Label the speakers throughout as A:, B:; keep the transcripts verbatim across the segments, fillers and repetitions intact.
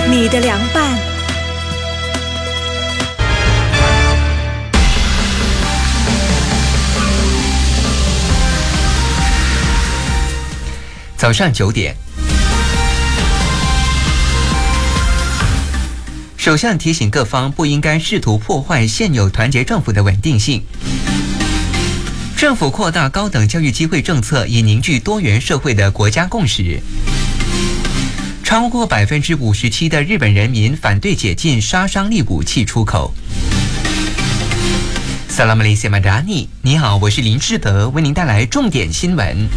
A: 你的凉拌。
B: 早上九点，首相提醒各方不应该试图破坏现有团结政府的稳定性。政府扩大高等教育机会政策，以凝聚多元社会的国家共识。超过百分之五十七的日本人民反对解禁杀伤力武器出口。萨拉马雷西马达尼，你好，我是林志德，为您带来重点新闻。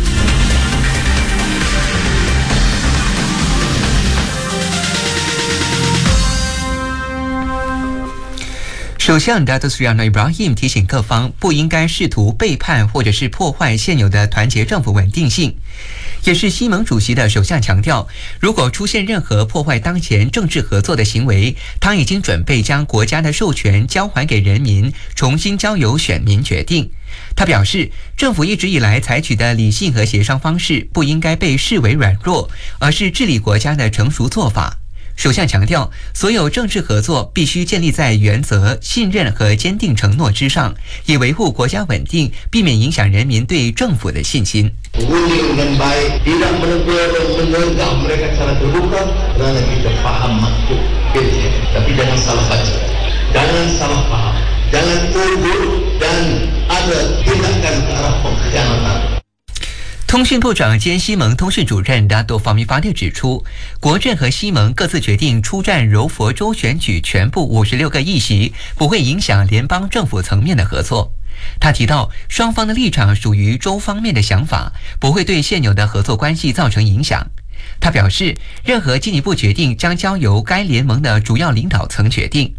B: 首相 Datuk Seri Anwar Ibrahim 提醒各方不应该试图背叛或者是破坏现有的团结政府稳定性。也是西盟主席的首相强调，如果出现任何破坏当前政治合作的行为，他已经准备将国家的授权交还给人民，重新交由选民决定。他表示，政府一直以来采取的理性和协商方式不应该被视为软弱，而是治理国家的成熟做法。首相强调，所有政治合作必须建立在原则、信任和坚定承诺之上，以维护国家稳定，避免影响人民对政府的信心。
C: Ruling dengan baik, tidak menegur dan menegang mereka secara terbuka kerana kita faham maksud kita. Tapi jangan salah baca, jangan salah faham, jangan tuduh dan ada tindakan ke arah pengkhianatan。
B: 通讯部长兼西盟通讯主任达多法米法列指出，国阵和西盟各自决定出战柔佛州选举全部五十六个议席，不会影响联邦政府层面的合作。他提到，双方的立场属于州方面的想法，不会对现有的合作关系造成影响。他表示，任何进一步决定将交由该联盟的主要领导层决定。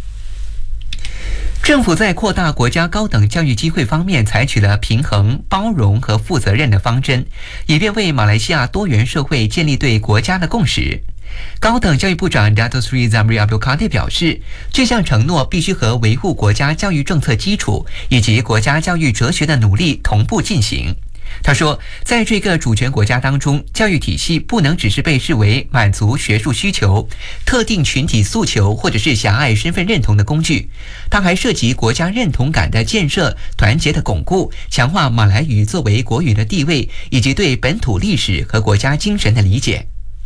B: 政府在扩大国家高等教育机会方面采取了平衡、包容和负责任的方针，以便为马来西亚多元社会建立对国家的共识。高等教育部长 Datuk Seri Zamri Abdul Kadir 表示，这项承诺必须和维护国家教育政策基础以及国家教育哲学的努力同步进行。他说，在这个主权国家当中，教育体系不能只是被视为满足学术需求、特定群体诉求或者是狭隘身份认同的工具，它还涉及国家认同感的建设、团结的巩固、强化马来语作为国语的地位，以及对本土历史和国家精神的理解。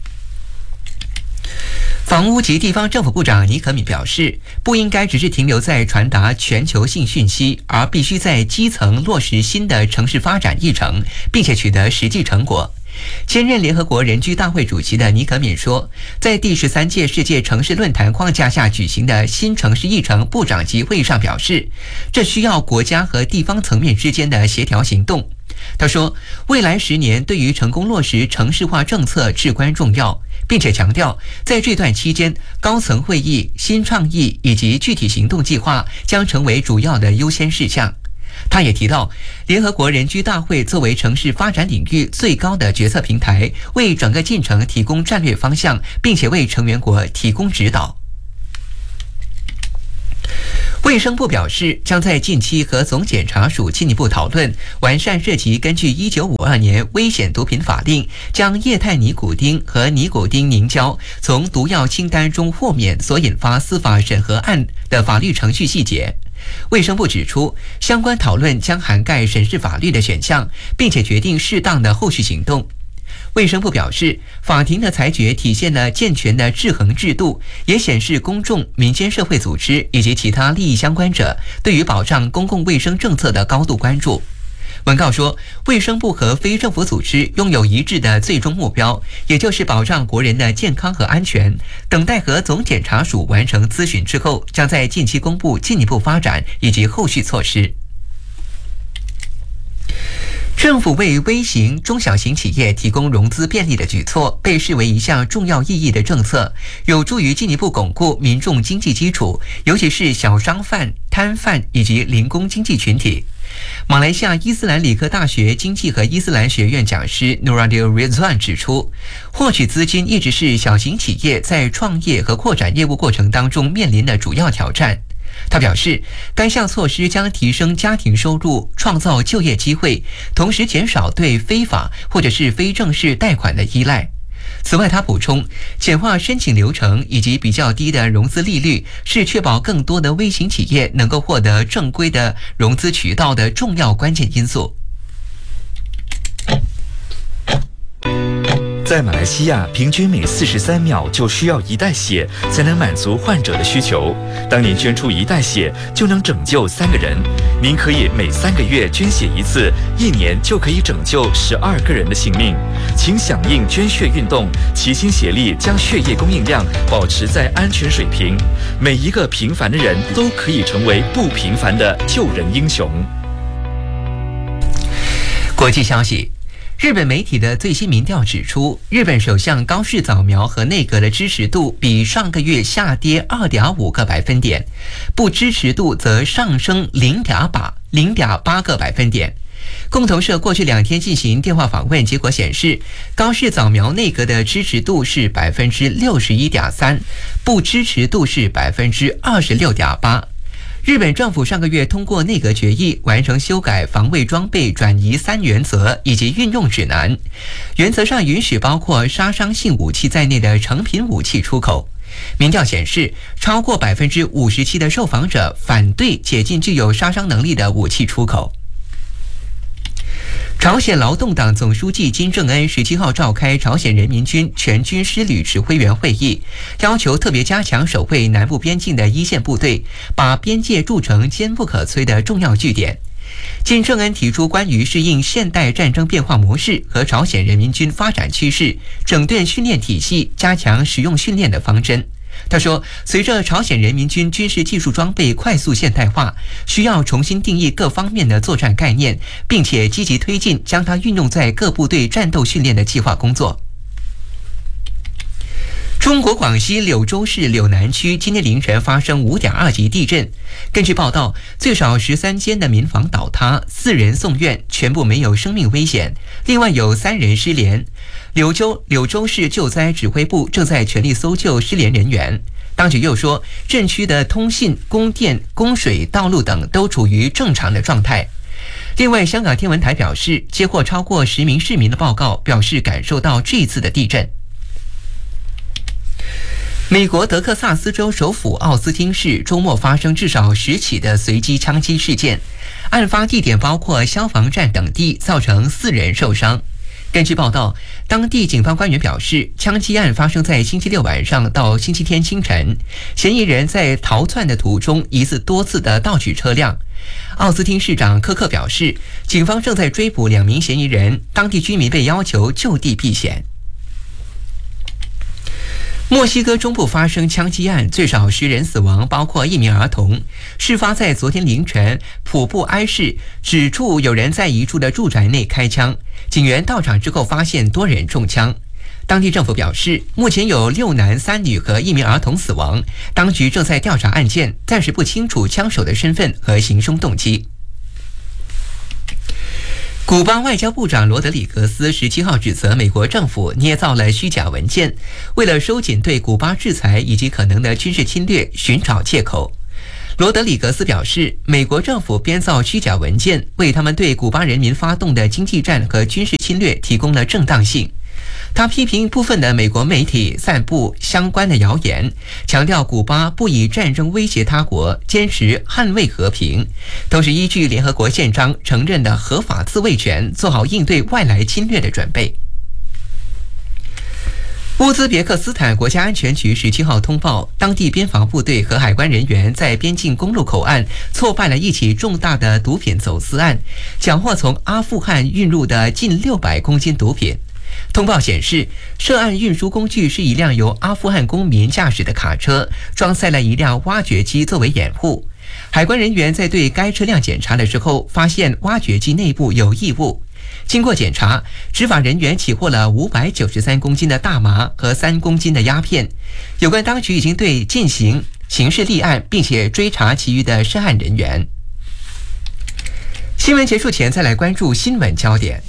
B: 房屋及地方政府部长尼可敏表示，不应该只是停留在传达全球性讯息，而必须在基层落实新的城市发展议程，并且取得实际成果。兼任联合国人居大会主席的尼可敏说，在第十三届世界城市论坛框架下举行的新城市议程部长级会议上表示，这需要国家和地方层面之间的协调行动。他说，未来十年对于成功落实城市化政策至关重要，并且强调，在这段期间，高层会议、新创意以及具体行动计划将成为主要的优先事项。他也提到，联合国人居大会作为城市发展领域最高的决策平台，为整个进程提供战略方向，并且为成员国提供指导。卫生部表示，将在近期和总检察署进一步讨论完善涉及根据一九五二年危险毒品法令将液态尼古丁和尼古丁凝胶从毒药清单中豁免所引发司法审核案的法律程序细节。卫生部指出，相关讨论将涵盖审视法律的选项，并且决定适当的后续行动。卫生部表示，法庭的裁决体现了健全的制衡制度，也显示公众、民间社会组织以及其他利益相关者对于保障公共卫生政策的高度关注。文告说，卫生部和非政府组织拥有一致的最终目标，也就是保障国人的健康和安全。等待和总检察署完成咨询之后，将在近期公布进一步发展以及后续措施。政府为微型、中小型企业提供融资便利的举措，被视为一项重要意义的政策，有助于进一步巩固民众经济基础，尤其是小商贩、摊贩以及零工经济群体。马来西亚伊斯兰理科大学经济和伊斯兰学院讲师 Nuradil Rizwan 指出，获取资金一直是小型企业在创业和扩展业务过程当中面临的主要挑战。他表示，该项措施将提升家庭收入，创造就业机会，同时减少对非法或者是非正式贷款的依赖。 此外，他补充，简化申请流程以及比较低的融资利率是确保更多的微型企业能够获得正规的融资渠道的重要关键因素。
A: 在马来西亚，平均每四十三秒就需要一袋血才能满足患者的需求。当您捐出一袋血，就能拯救三个人。您可以每三个月捐血一次，一年就可以拯救十二个人的性命。请响应捐血运动，齐心协力将血液供应量保持在安全水平。每一个平凡的人都可以成为不平凡的救人英雄。
B: 国际消息。日本媒体的最新民调指出，日本首相高市早苗和内阁的支持度比上个月下跌 二点五 个百分点，不支持度则上升 零点八 个百分点。共同社过去两天进行电话访问，结果显示，高市早苗内阁的支持度是 百分之六十一点三， 不支持度是 百分之二十六点八。日本政府上个月通过内阁决议，完成修改防卫装备转移三原则以及运用指南，原则上允许包括杀伤性武器在内的成品武器出口。民调显示，超过 百分之五十七 的受访者反对解禁具有杀伤能力的武器出口。朝鲜劳动党总书记金正恩十七号召开朝鲜人民军全军师旅指挥员会议，要求特别加强守卫南部边境的一线部队，把边界筑成坚不可摧的重要据点。金正恩提出关于适应现代战争变化模式和朝鲜人民军发展趋势，整顿训练体系，加强实用训练的方针。他说，随着朝鲜人民军军事技术装备快速现代化，需要重新定义各方面的作战概念，并且积极推进将它运用在各部队战斗训练的计划工作。中国广西柳州市柳南区今天凌晨发生 五点二 级地震。根据报道，最少十三间的民房倒塌，四人送院，全部没有生命危险，另外有三人失联。柳州柳州市救灾指挥部正在全力搜救失联人员。当局又说，镇区的通信、供电、供水、道路等都处于正常的状态。另外，香港天文台表示，接获超过十名市民的报告，表示感受到这一次的地震。美国德克萨斯州首府奥斯汀市周末发生至少十起的随机枪击事件，案发地点包括消防站等地，造成四人受伤。根据报道，当地警方官员表示，枪击案发生在星期六晚上到星期天清晨，嫌疑人在逃窜的途中疑似多次的盗取车辆。奥斯汀市长科克表示，警方正在追捕两名嫌疑人，当地居民被要求就地避险。墨西哥中部发生枪击案，最少十人死亡，包括一名儿童。事发在昨天凌晨，普布埃市指出有人在一处的住宅内开枪，警员到场之后发现多人中枪。当地政府表示，目前有六男三女和一名儿童死亡，当局正在调查案件，暂时不清楚枪手的身份和行凶动机。古巴外交部长罗德里格斯十七号指责美国政府捏造了虚假文件，为了收紧对古巴制裁以及可能的军事侵略寻找借口。罗德里格斯表示，美国政府编造虚假文件，为他们对古巴人民发动的经济战和军事侵略提供了正当性。他批评部分的美国媒体散布相关的谣言，强调古巴不以战争威胁他国，坚持捍卫和平，都是依据联合国宪章承认的合法自卫权，做好应对外来侵略的准备。乌兹别克斯坦国家安全局十七号通报，当地边防部队和海关人员在边境公路口岸挫败了一起重大的毒品走私案，缴获从阿富汗运入的近六百公斤毒品。通报显示，涉案运输工具是一辆由阿富汗公民驾驶的卡车，装载了一辆挖掘机作为掩护。海关人员在对该车辆检查的时候，发现挖掘机内部有异物。经过检查，执法人员起获了五百九十三公斤的大麻和三公斤的鸦片。有关当局已经对进行刑事立案，并且追查其余的涉案人员。新闻结束前，再来关注新闻焦点。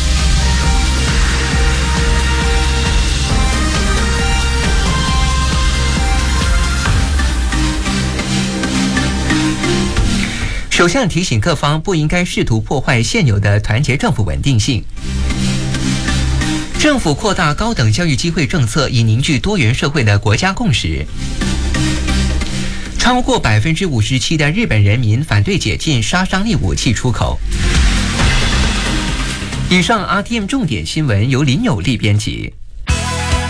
B: 首相提醒各方不应该试图破坏现有的团结政府稳定性。 政府扩大高等教育机会政策，以凝聚多元社会的国家共识。超过百分之五十七的日本人民反对解禁杀伤力武器出口。以上 R T M 重点新闻由林有利编辑。